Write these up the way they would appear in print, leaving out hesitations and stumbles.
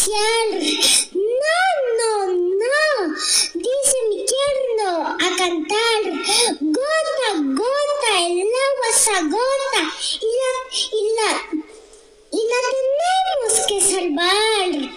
iniciar. No, no, no. Dice mi yerno a cantar. Gota, gota, el agua se agota. Y la tenemos que salvar.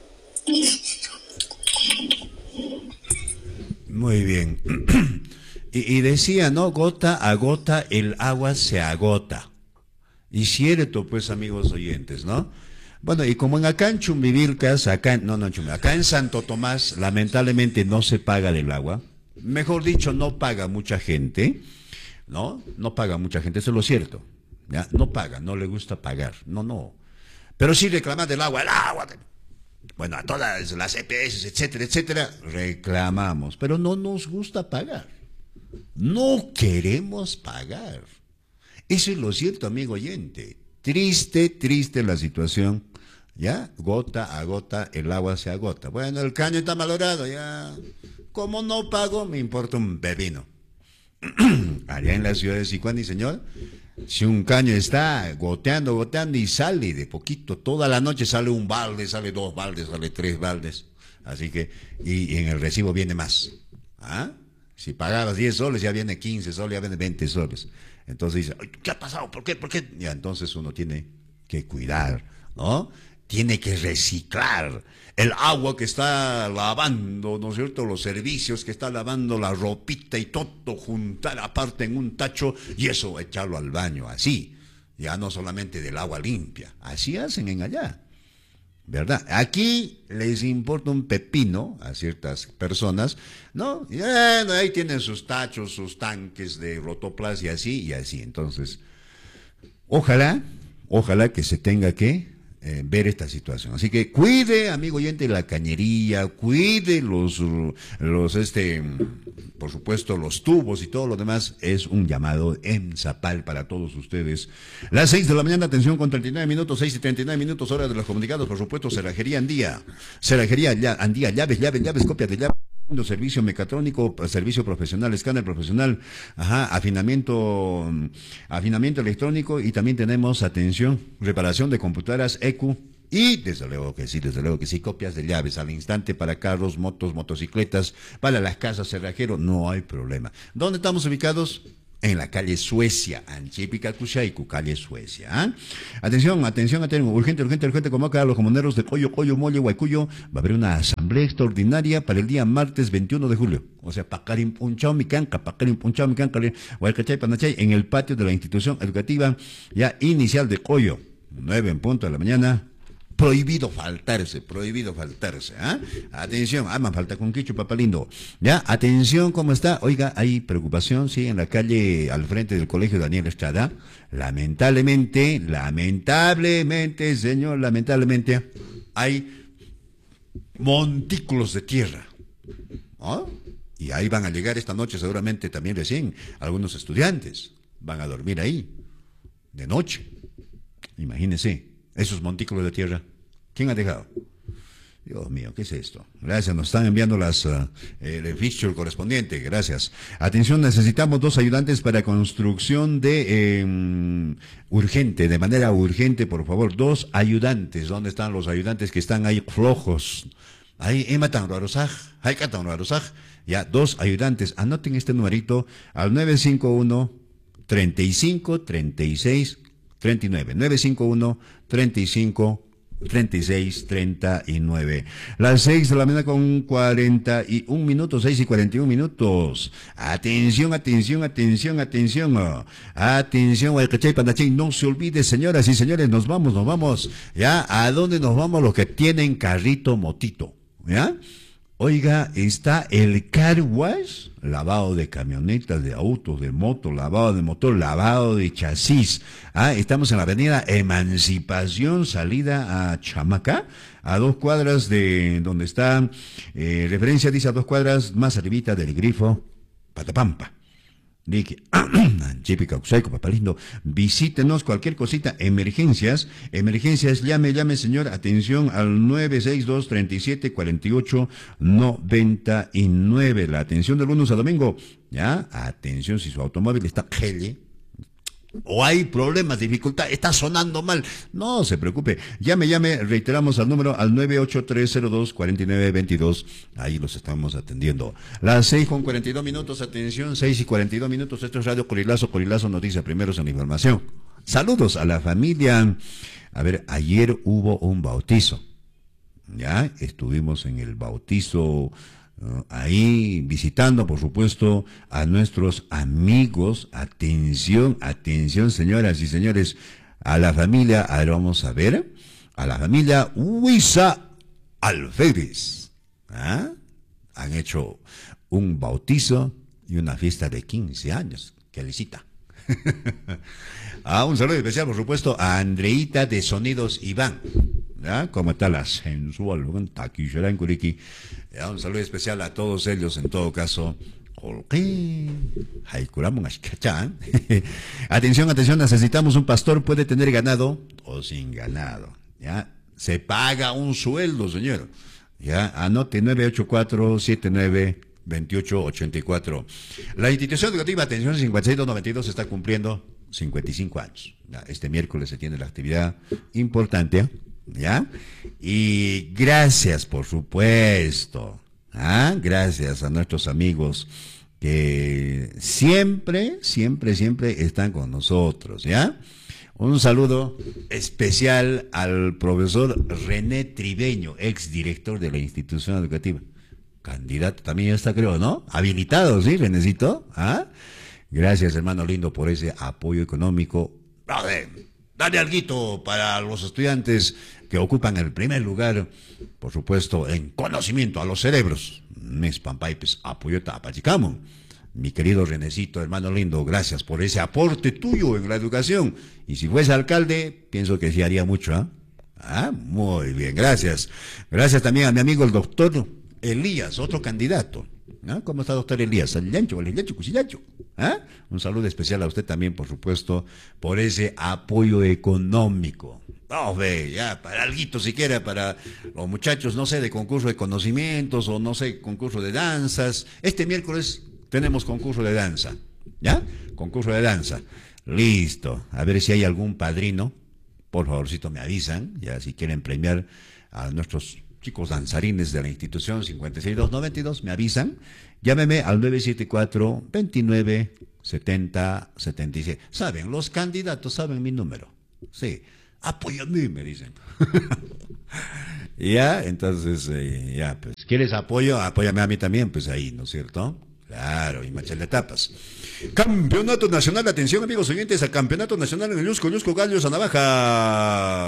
Muy bien. Y decía, ¿no? Gota a gota el agua se agota. Y cierto, pues, amigos oyentes, ¿no? Bueno, y como acá en Chumbivilcas, acá en Santo Tomás, lamentablemente no se paga del agua. Mejor dicho, no paga mucha gente, ¿no? No paga mucha gente, eso es lo cierto. ¿Ya? No paga, no le gusta pagar, no. Pero sí reclamar del agua, el agua. Bueno, a todas las EPS, etcétera, etcétera, reclamamos, pero no nos gusta pagar. No queremos pagar. Eso es lo cierto, amigo oyente. Triste, triste la situación. ¿Ya? Gota a gota el agua se agota. Bueno, el caño está malogrado, ya. Como no pago, me importa un pepino. Allá en la ciudad de Sicuani, señor, si un caño está goteando y sale de poquito, toda la noche sale un balde, sale 2 baldes, sale 3 baldes. Así que, y en el recibo viene más. ¿Ah? Si pagabas 10 soles, ya viene 15 soles, ya viene 20 soles. Entonces dice, ¿qué ha pasado? ¿Por qué? ¿Por qué? Ya, entonces uno tiene que cuidar, ¿no? Tiene que reciclar el agua que está lavando, ¿no es cierto? Los servicios que está lavando, la ropita y todo, juntar aparte en un tacho y eso echarlo al baño, así. Ya no solamente del agua limpia, así hacen en allá. ¿Verdad? Aquí les importa un pepino a ciertas personas, ¿no? Y, ahí tienen sus tachos, sus tanques de rotoplas y así. Entonces, ojalá que se tenga que ver esta situación. Así que cuide, amigo oyente, la cañería, cuide por supuesto, los tubos y todo lo demás. Es un llamado en Zapal para todos ustedes. Las 6 de la mañana, atención, con 39 minutos, 6:39, hora de los comunicados, por supuesto, Cerrajería Andía, llaves, copias de llaves, servicio mecatrónico, servicio profesional, escáner profesional, afinamiento electrónico, y también tenemos, atención, reparación de computadoras EQ, y desde luego que sí, copias de llaves al instante para carros, motos, motocicletas, para las casas, cerrajero, no hay problema. ¿Dónde estamos ubicados? En la calle Suecia, Anchipica Cushaiku, calle Suecia. Atención, urgente, convoca a los comuneros de Coyo, Molle, Huaycuyo. Va a haber una asamblea extraordinaria para el día martes 21 de julio. O sea, Pacarim Punchao Micanca, Huaycachay, Panachay, en el patio de la institución educativa ya inicial de Coyo, 9 en punto de la mañana. Prohibido faltarse, Atención, me falta con Quicho, papá lindo. Ya, atención, ¿cómo está? Oiga, hay preocupación, sí, en la calle al frente del colegio Daniel Estrada. Lamentablemente, señor, hay montículos de tierra. ¿No? Y ahí van a llegar esta noche seguramente también recién algunos estudiantes. Van a dormir ahí, de noche. Imagínense. Esos montículos de tierra, ¿quién ha dejado? Dios mío, ¿qué es esto? Gracias, nos están enviando el fixture correspondiente, gracias. Atención, necesitamos 2 ayudantes para construcción de manera urgente, por favor, 2 ayudantes. ¿Dónde están los ayudantes que están ahí flojos? Ahí, ya, 2 ayudantes. Anoten este numerito al 951 35 36 39, 951 35 36 39. Las 6 de la mañana con 41 minutos, 6:41. Atención, Huaycachay, Panachay, no se olvide, señoras y señores, nos vamos. ¿Ya? ¿A dónde nos vamos? Los que tienen carrito, motito. ¿Ya? Oiga, está el car wash, lavado de camionetas, de autos, de motos, lavado de motor, lavado de chasis. Estamos en la avenida Emancipación, salida a Chamacá, a 2 cuadras de donde está, referencia dice a 2 cuadras más arribita del grifo Patapampa. Dije, Chipica, Cusaico, papá lindo, visítenos, cualquier cosita, emergencias, llame, señor, atención al 962-3748-99, la atención de lunes a domingo, ya, atención, si su automóvil está gelle, o hay problemas, dificultad, está sonando mal. No se preocupe. Llame, reiteramos al número al 983024922. Ahí los estamos atendiendo. Las 6:42, atención, 6:42. Esto es Radio Colilazo, Noticia, primeros en la información. Saludos a la familia. A ver, ayer hubo un bautizo. Ya, estuvimos en el bautizo. Ahí visitando, por supuesto, a nuestros amigos. Atención, señoras y señores, a la familia, ahora vamos a ver, a la familia Huiza Alférez. ¿Ah? Han hecho un bautizo y una fiesta de 15 años. ¡Qué visita! Un saludo especial, por supuesto, a Andreita de Sonidos Iván. ¿Ya? ¿Cómo está la sensual? Un saludo especial a todos ellos, en todo caso. Atención, necesitamos un pastor, puede tener ganado o sin ganado. ¿Ya? Se paga un sueldo, señor. ¿Ya? Anote 984-79-2884. La institución educativa Atención 5292 está cumpliendo 55 años. ¿Ya? Este miércoles se tiene la actividad importante. ¿Ya? Y gracias, por supuesto. Gracias a nuestros amigos que siempre están con nosotros, ¿ya? Un saludo especial al profesor René Tribeño, exdirector de la institución educativa. Candidato también ya está, creo, ¿no? Habilitado, ¿sí, Renécito? Gracias, hermano lindo, por ese apoyo económico. Dale alguito para los estudiantes que ocupan el primer lugar, por supuesto, en conocimiento a los cerebros. Mes Pampaipes, apoyo tapachicamo. Mi querido Renecito, hermano lindo, gracias por ese aporte tuyo en la educación. Y si fuese alcalde, pienso que sí haría mucho, muy bien, gracias. Gracias también a mi amigo el doctor Elías, otro candidato. ¿Cómo está, doctor Elías? Un saludo especial a usted también, por supuesto, por ese apoyo económico. Ya, para alguito siquiera, para los muchachos, no sé, de concurso de conocimientos, o no sé, concurso de danzas. Este miércoles tenemos concurso de danza, ¿ya? Concurso de danza. Listo. A ver si hay algún padrino. Por favorcito me avisan, ya, si quieren premiar a nuestros chicos danzarines de la institución 56292, me avisan. Llámeme al 974-29-70-77. Saben, los candidatos saben mi número. Sí, apóyame, me dicen. Ya, entonces, ya, pues, ¿quieres apoyo? Apóyame a mí también, pues ahí, ¿no es cierto? Claro, y marcha de etapas. Campeonato Nacional, atención amigos oyentes, al Campeonato Nacional en el Yusco Gallos a Navaja.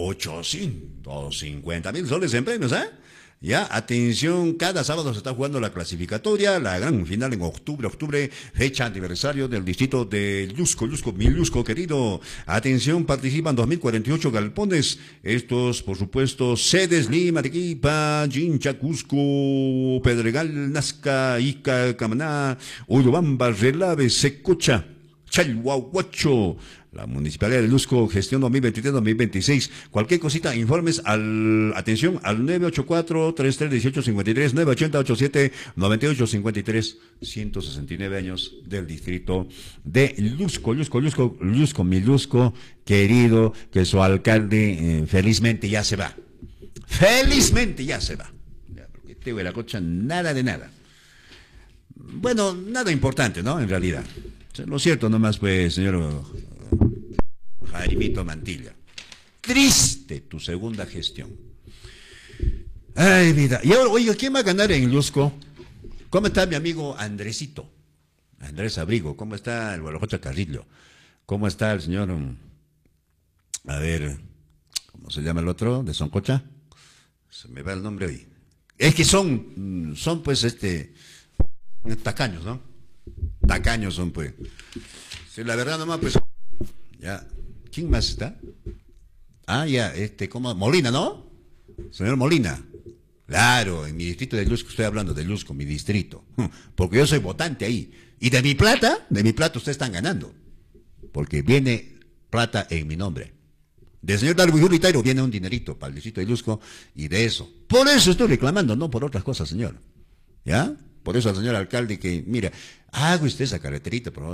850,000 soles en premios, Ya, atención, cada sábado se está jugando la clasificatoria, la gran final en octubre, fecha aniversario del distrito de Yusco, mi Yusco querido. Atención, participan 2048 galpones. Estos, por supuesto, sedes: Lima, Arequipa, Chincha, Cusco, Pedregal, Nazca, Ica, Camaná, Urubamba, Relave, Secocha, Chalhuahuacho. La Municipalidad de Yusco, gestión 2023-2026. Cualquier cosita, informes atención, al 984-331853, 980-87-9853, 169 años del distrito de Yusco, mi Yusco querido, que su alcalde felizmente ya se va. Felizmente ya se va. Porque te voy a la cocha, nada de nada. Bueno, nada importante, ¿no? En realidad. Lo cierto nomás, pues, señor Jaimito Mantilla. Triste tu segunda gestión. Ay, vida. Y ahora, oiga, ¿quién va a ganar en Yusco? ¿Cómo está mi amigo Andresito? Andrés Abrigo. ¿Cómo está el Guarajocha Carrillo? ¿Cómo está el señor? A ver, ¿cómo se llama el otro? ¿De Soncocha? Se me va el nombre hoy. Es que son pues, tacaños, ¿no? Tacaños son, pues. Sí, la verdad nomás, pues, ya. ¿Quién más está? Ya, ¿cómo? Molina, ¿no? Señor Molina. Claro, en mi distrito de Yusco, estoy hablando de Yusco, mi distrito. Porque yo soy votante ahí. Y de mi plata ustedes están ganando. Porque viene plata en mi nombre. Del señor Darwin y Tairo viene un dinerito para el distrito de Yusco, y de eso. Por eso estoy reclamando, no por otras cosas, señor. ¿Ya? Por eso al señor alcalde que, mira, haga usted esa carreterita, por favor,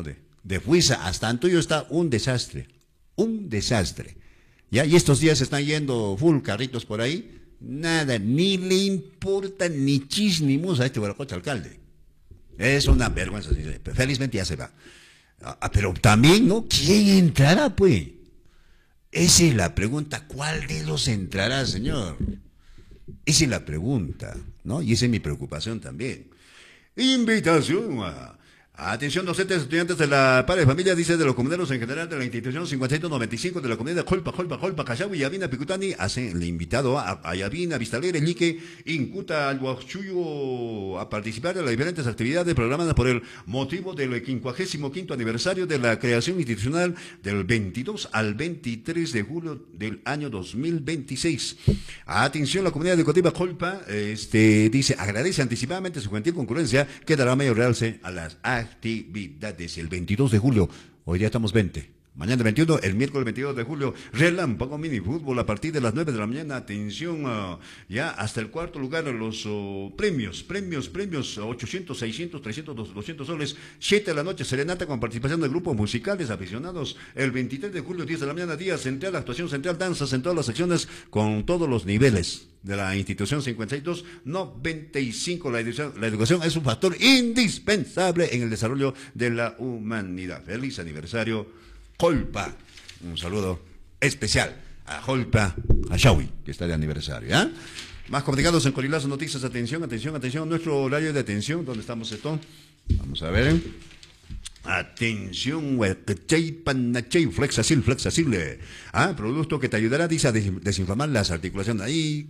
de Fuiza hasta Antuyo está un desastre. Un desastre. ¿Ya? Y estos días están yendo full carritos por ahí. Nada, ni le importa ni chis ni mus a este Huaracocha alcalde. Es una vergüenza. Felizmente ya se va. Pero también, ¿no? ¿Quién entrará, pues? Esa es la pregunta. ¿Cuál de los entrará, señor? Esa es la pregunta, ¿no? Y esa es mi preocupación también. Invitación a... Atención, docentes, estudiantes de la Padre de Familia, dice de los comuneros en general de la institución 5295 de la comunidad Jolpa, Cachawi, Yavina, Picutani, hacen el invitado a Yavina, Vistalegre, Lique, Incuta, al Huachuyo a participar de las diferentes actividades programadas por el motivo del 55º aniversario de la creación institucional del 22 al 23 de julio del año 2026. Atención, la comunidad educativa Jolpa, dice, agradece anticipadamente su gentil concurrencia que dará mayor realce a las actividades el 22 de julio. Hoy día estamos 20. Mañana 21, el miércoles 22 de julio, relámpago mini fútbol a partir de las 9 de la mañana. Atención, ya hasta el cuarto lugar, los premios, 800, 600, 300, 200 soles. 7 de la noche, serenata con participación de grupos musicales aficionados. El 23 de julio, 10 de la mañana, día central, actuación central, danzas en todas las secciones con todos los niveles de la institución 5295. La educación es un factor indispensable en el desarrollo de la humanidad. Feliz aniversario, Jolpa. Un saludo especial a Jolpa, a Shawi, que está de aniversario. ¿Ya? Más comunicados en Corilazo Noticias. Atención, nuestro horario de atención. ¿Dónde estamos esto? Vamos a ver. Atención, Flexacil. Producto que te ayudará, dice, a desinflamar las articulaciones. Ahí,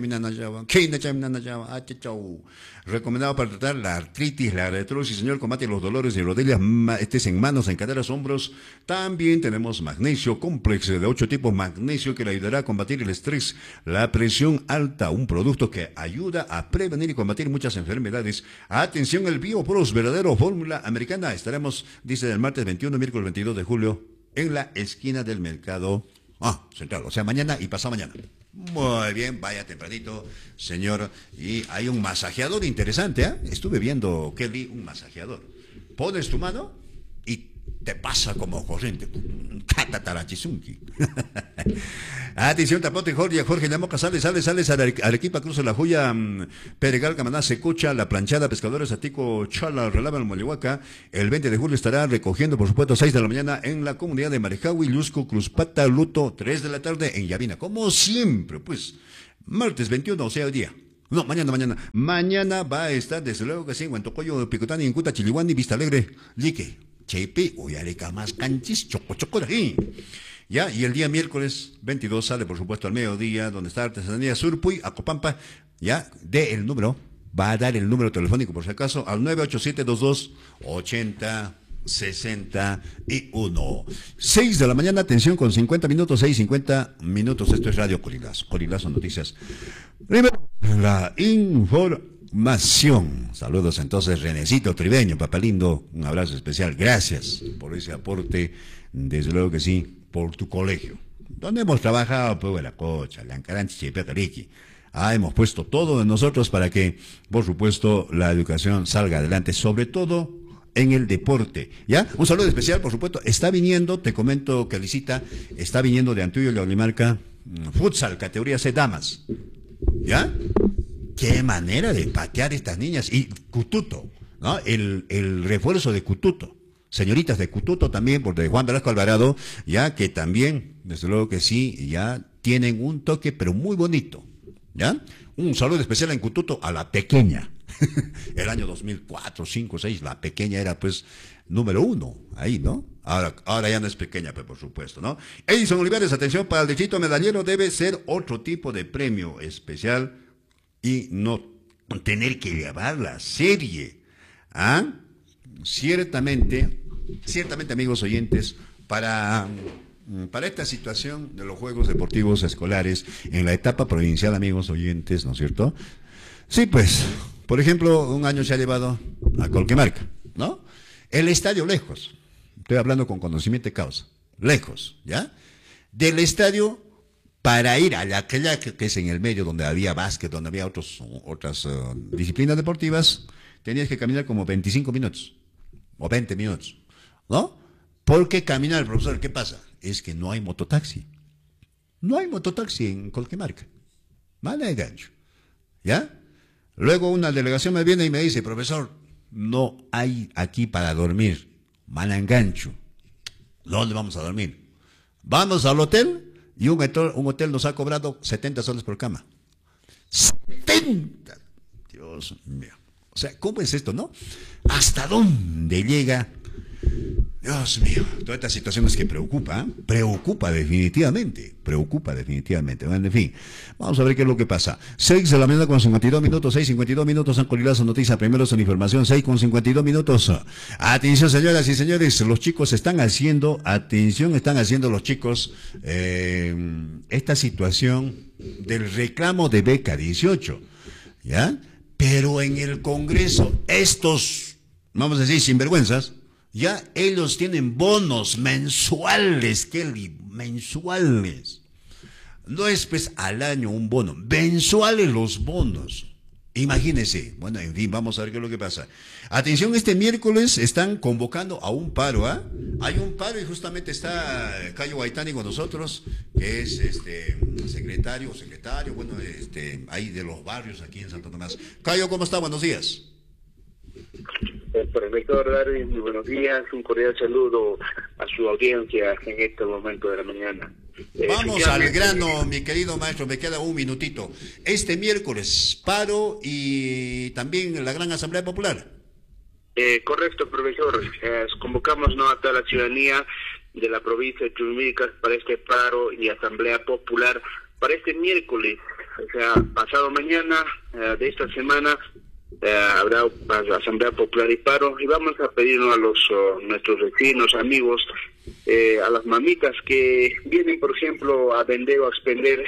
recomendado para tratar la artritis, la artrosis, señor, combate los dolores de rodillas, en manos, en caderas, hombros. También tenemos magnesio complex de 8 tipos, magnesio que le ayudará a combatir el estrés, la presión alta, un producto que ayuda a prevenir y combatir muchas enfermedades. Atención, el BioPros, verdadero fórmula americana. Estaremos, dice, del martes 21, miércoles 22 de julio, en la esquina del mercado central, o sea, mañana y pasado mañana. Muy bien, vaya tempranito, señor. Y hay un masajeador interesante, ¿eh? Estuve viendo, Kelly, un masajeador. Pones tu mano y te pasa como corriente. Catatarachizunki. Atención, Tapote, Jorge Llamoca, sale Arequipa, cruza la Joya, Peregal, Camaná, Secocha, La Planchada, Pescadores, Atico, Chala, Relava, el Molihuaca. El 20 de julio estará recogiendo, por supuesto, 6 de la mañana en la comunidad de Marejahui, Lusco, Cruzpata, Luto, 3 de la tarde en Yavina. Como siempre, pues, martes 21, o sea, hoy día. No, mañana. Mañana va a estar, desde luego que sí, en Huantocoyo, Picotani, Incuta, Chilihuani, Vistalegre, Lique, Chepe, Uyareca, más canchis, Chocorajín. Ya, y el día miércoles 22 sale, por supuesto, al mediodía, donde está Artesanía Surpuy, Acopampa, ya, de el número, va a dar el número telefónico, por si acaso, al 987-22-8061. 6 de la mañana, atención, con 50 minutos, 6:50 esto es Radio Corilazo Noticias. Primero, la información. Saludos entonces, Renecito Tribeño, papá lindo, un abrazo especial, gracias por ese aporte, desde luego que sí, por tu colegio, donde hemos trabajado, pues, la Cocha, la Ancaranchi, Pecariqui. Hemos puesto todo de nosotros para que, por supuesto, la educación salga adelante, sobre todo en el deporte. ¿Ya? Un saludo especial, por supuesto, está viniendo, te comento, Calicita, está viniendo de Antuyo y Olimarca, futsal, categoría C, damas. ¿Ya? Qué manera de patear estas niñas. Y Cututo, ¿no? El refuerzo de Cututo. Señoritas de Cututo también, por de Juan Velasco Alvarado, ya que también, desde luego que sí, ya tienen un toque, pero muy bonito, ¿ya? Un saludo especial en Cututo a la pequeña. El año 2004, 5, 6, la pequeña era, pues, número 1, ahí, ¿no? Ahora ya no es pequeña, pues, por supuesto, ¿no? Edison Olivares, atención, para el distrito medallero debe ser otro tipo de premio especial y no tener que llevar la serie, ¿ah? Ciertamente, amigos oyentes, para esta situación de los Juegos Deportivos Escolares en la etapa provincial, amigos oyentes, ¿no es cierto? Sí, pues, por ejemplo, un año se ha llevado a Colquemarca, ¿no? El estadio lejos, estoy hablando con conocimiento de causa, lejos, ¿ya? Del estadio para ir a la que es en el medio, donde había básquet, donde había otras disciplinas deportivas, tenías que caminar como 25 minutos. O 20 minutos, ¿no? Porque camina el profesor, ¿qué pasa? Es que no hay mototaxi. No hay mototaxi en Colquemarca. Mal engancho. ¿Ya? Luego una delegación me viene y me dice, profesor, no hay aquí para dormir. Mal engancho. ¿Dónde vamos a dormir? Vamos al hotel y un hotel nos ha cobrado 70 soles por cama. 70. Dios mío. O sea, ¿cómo es esto, no? ¿Hasta dónde llega? Dios mío, toda esta situación es que preocupa, ¿eh? Preocupa definitivamente. Bueno, en fin, vamos a ver qué es lo que pasa. 6 de la mañana con 52 minutos, 6:52 minutos, San Colilazo Noticia, primero son información, 6:52 minutos. Atención, señoras y señores, los chicos están haciendo los chicos esta situación del reclamo de beca 18, ¿ya? Pero en el Congreso, estos, vamos a decir, sinvergüenzas, ya ellos tienen bonos mensuales, Kelly, mensuales. No es pues al año un bono, mensuales los bonos. Imagínense. Bueno, en fin, vamos a ver qué es lo que pasa. Atención, este miércoles están convocando a un paro, ¿ah? Hay un paro y justamente está Cayo Guaitani con nosotros, que es secretario, bueno, ahí de los barrios aquí en Santo Tomás. Cayo, ¿cómo está? Buenos días. Profesor Darwin, muy buenos días, un cordial saludo a su audiencia en este momento de la mañana. Vamos al grano, mi querido maestro, me queda un minutito. Este miércoles, paro y también la Gran Asamblea Popular. Correcto, profesor. Convocamos a toda la ciudadanía de la provincia de Chumilcas para este paro y Asamblea Popular para este miércoles, o sea, pasado mañana de esta semana. Habrá Asamblea Popular y paro, y vamos a pedirnos a nuestros vecinos, amigos, a las mamitas que vienen, por ejemplo, a vender o a expender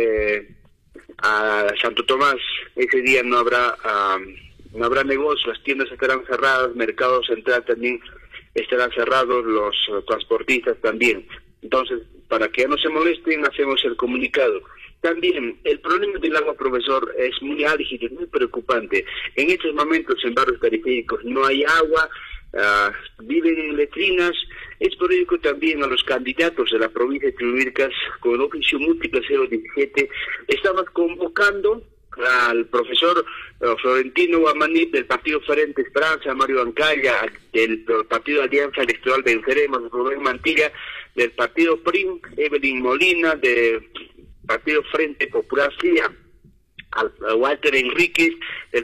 a Santo Tomás. Ese día no habrá negocio, las tiendas estarán cerradas, mercado central también estará cerrado, los transportistas también. Entonces, para que no se molesten, hacemos el comunicado. También, el problema del agua, profesor, es muy álgido, es muy preocupante. En estos momentos, en barrios periféricos, no hay agua, viven en letrinas. Es por ello que también a los candidatos de la provincia de Chumilcas, con el oficio múltiple 017, estamos convocando al profesor Florentino Guamaní del Partido Frente Esperanza, Mario Ancaya del Partido Alianza Electoral Venceremos, Rubén Mantilla del Partido PRIM, Evelyn Molina de Partido Frente Popular FIA, a Walter Enríquez del